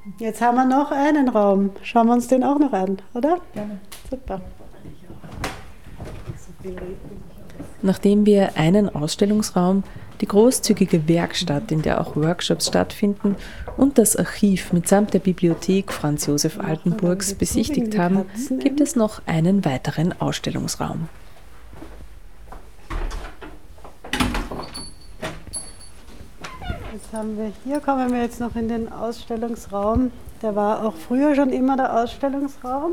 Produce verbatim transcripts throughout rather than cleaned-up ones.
Jetzt haben wir noch einen Raum. Schauen wir uns den auch noch an, oder? Gerne. Super. Nachdem wir einen Ausstellungsraum, die großzügige Werkstatt, in der auch Workshops stattfinden, und das Archiv mitsamt der Bibliothek Franz Josef Altenburgs besichtigt haben, gibt es noch einen weiteren Ausstellungsraum. Jetzt haben wir hier, kommen wir jetzt noch in den Ausstellungsraum. Der war auch früher schon immer der Ausstellungsraum.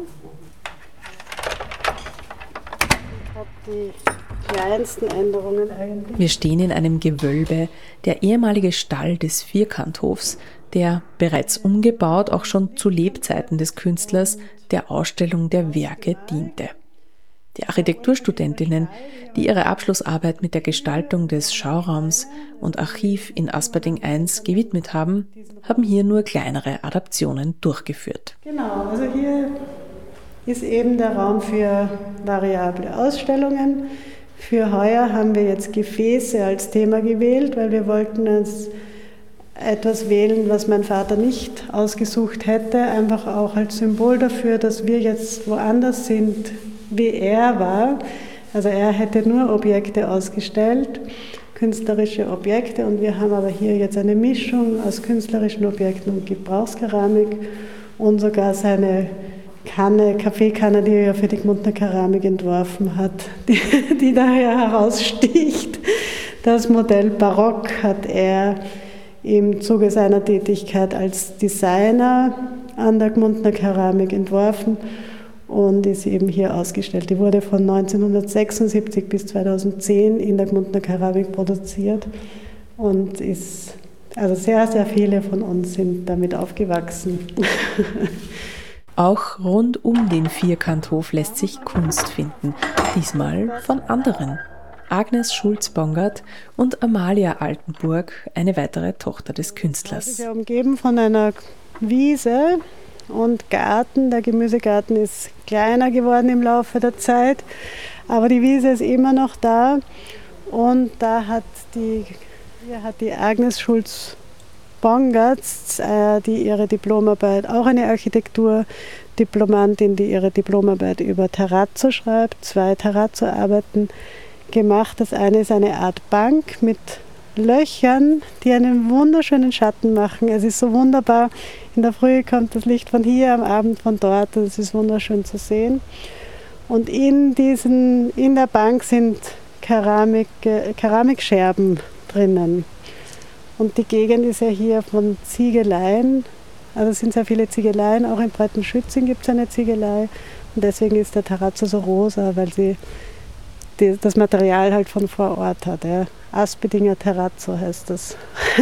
Ich habe die kleinsten Änderungen eigentlich. Wir stehen in einem Gewölbe, der ehemalige Stall des Vierkanthofs, der, bereits umgebaut, auch schon zu Lebzeiten des Künstlers, der Ausstellung der Werke diente. Die Architekturstudentinnen, die ihre Abschlussarbeit mit der Gestaltung des Schauraums und Archiv in Asperding eins gewidmet haben, haben hier nur kleinere Adaptionen durchgeführt. Genau, also hier ist eben der Raum für variable Ausstellungen. Für heuer haben wir jetzt Gefäße als Thema gewählt, weil wir wollten uns etwas wählen, was mein Vater nicht ausgesucht hätte, einfach auch als Symbol dafür, dass wir jetzt woanders sind, wie er war. Also er hätte nur Objekte ausgestellt, künstlerische Objekte, und wir haben aber hier jetzt eine Mischung aus künstlerischen Objekten und Gebrauchskeramik und sogar seine Kanne, Kaffeekanne, die er für die Gmundner Keramik entworfen hat, die, die daher heraussticht. Das Modell Barock hat er im Zuge seiner Tätigkeit als Designer an der Gmundner Keramik entworfen und ist eben hier ausgestellt. Die wurde von neunzehnhundertsechsundsiebzig bis zweitausendzehn in der Gmundner Keramik produziert und ist, also sehr, sehr viele von uns sind damit aufgewachsen. Auch rund um den Vierkanthof lässt sich Kunst finden, diesmal von anderen. Agnes Schulz-Bongert und Amalia Altenburg, eine weitere Tochter des Künstlers. Ich bin umgeben von einer Wiese und Garten. Der Gemüsegarten ist kleiner geworden im Laufe der Zeit, aber die Wiese ist immer noch da. Und da hat die, hier hat die Agnes Schulz-Bongert, äh, die ihre Diplomarbeit, auch eine Architekturdiplomantin, die ihre Diplomarbeit über Terrazzo schreibt, zwei Terrazzo-Arbeiten gemacht. Das eine ist eine Art Bank mit Löchern, die einen wunderschönen Schatten machen. Es ist so wunderbar. In der Früh kommt das Licht von hier, am Abend von dort. Das ist wunderschön zu sehen. Und in, diesen, in der Bank sind Keramik, äh, Keramikscherben drinnen. Und die Gegend ist ja hier von Ziegeleien. Also es sind sehr viele Ziegeleien. Auch in Breitenschützing gibt es eine Ziegelei. Und deswegen ist der Terrazzo so rosa, weil sie die, das Material halt von vor Ort hat. Ja. Asperdinger Terrazzo heißt das.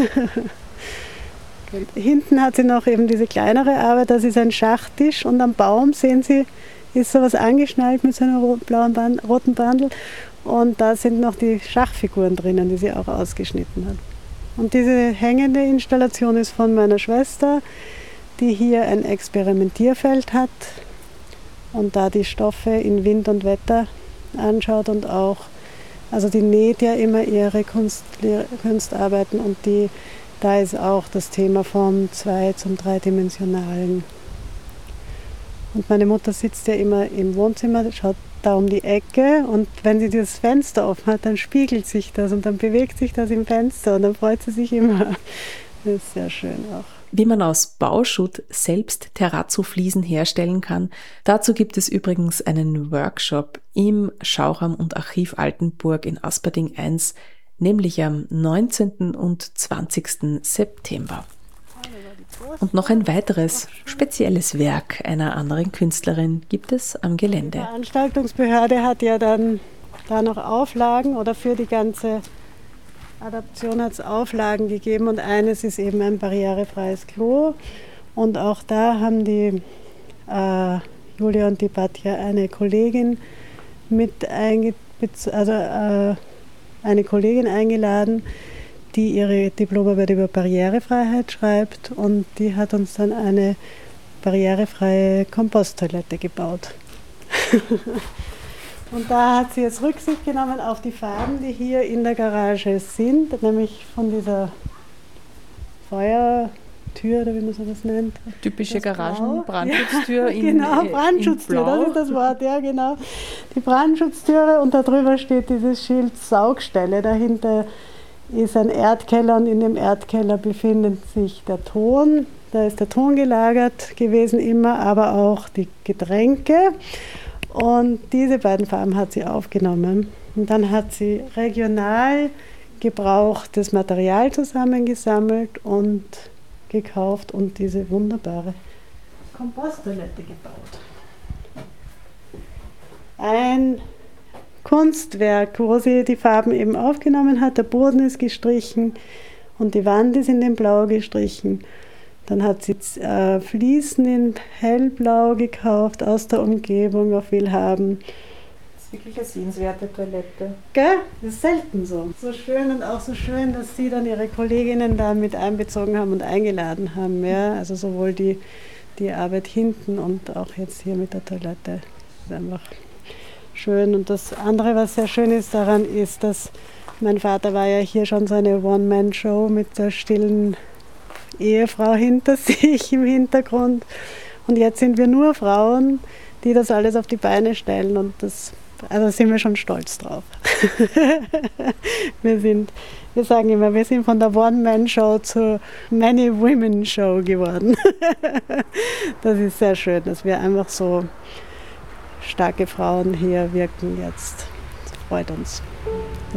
Hinten hat sie noch eben diese kleinere Arbeit, das ist ein Schachtisch, und am Baum sehen Sie, ist sowas angeschnallt mit so einem blauen Band, roten Bandel, und da sind noch die Schachfiguren drinnen, die sie auch ausgeschnitten hat. Und diese hängende Installation ist von meiner Schwester, die hier ein Experimentierfeld hat und da die Stoffe in Wind und Wetter anschaut und auch, also die näht ja immer ihre Kunst, Kunstarbeiten, und die, da ist auch das Thema vom Zwei- zum Dreidimensionalen. Und meine Mutter sitzt ja immer im Wohnzimmer, schaut da um die Ecke, und wenn sie das Fenster offen hat, dann spiegelt sich das und dann bewegt sich das im Fenster und dann freut sie sich immer. Das ist sehr schön auch. Wie man aus Bauschutt selbst Terrazzo-Fliesen herstellen kann, dazu gibt es übrigens einen Workshop im Schauraum und Archiv Altenburg in Asperding eins, nämlich am neunzehnten und zwanzigsten September. Und noch ein weiteres spezielles Werk einer anderen Künstlerin gibt es am Gelände. Die Veranstaltungsbehörde hat ja dann da noch Auflagen, oder für die ganze Adaption hat es Auflagen gegeben, und eines ist eben ein barrierefreies Klo. Und auch da haben die äh, Julia und die Batja eine Kollegin mit einge also äh, eine Kollegin eingeladen, die ihre Diplomarbeit über Barrierefreiheit schreibt, und die hat uns dann eine barrierefreie Komposttoilette gebaut. Und da hat sie jetzt Rücksicht genommen auf die Farben, die hier in der Garage sind, nämlich von dieser Feuer, Tür oder wie man sowas nennt. Typische Das Garagen-Brandschutztür in Genau, äh, Brandschutztür, in Blau. das ist das Wort, ja genau. Die Brandschutztüre und darüber steht dieses Schild Saugstelle. Dahinter ist ein Erdkeller und in dem Erdkeller befindet sich der Ton. Da ist der Ton gelagert gewesen immer, aber auch die Getränke. Und diese beiden Farben hat sie aufgenommen. Und dann hat sie regional gebrauchtes Material zusammengesammelt und gekauft und diese wunderbare Komposttoilette gebaut. Ein Kunstwerk, wo sie die Farben eben aufgenommen hat. Der Boden ist gestrichen und die Wand ist in den Blau gestrichen. Dann hat sie äh, Fliesen in hellblau gekauft aus der Umgebung auf Willhaben. Das ist wirklich eine sehenswerte Toilette. Gell? Das ist selten so. So schön und auch so schön, dass sie dann ihre Kolleginnen da mit einbezogen haben und eingeladen haben. Ja? Also sowohl die, die Arbeit hinten und auch jetzt hier mit der Toilette. Das ist einfach schön. Und das andere, was sehr schön ist daran, ist, dass mein Vater war ja hier schon so eine One-Man-Show mit der stillen Ehefrau hinter sich im Hintergrund. Und jetzt sind wir nur Frauen, die das alles auf die Beine stellen. Und das, also sind wir schon stolz drauf. wir, sind, wir sagen immer, wir sind von der One-Man-Show zur Many-Women-Show geworden. Das ist sehr schön, dass wir einfach so starke Frauen hier wirken jetzt. Das freut uns.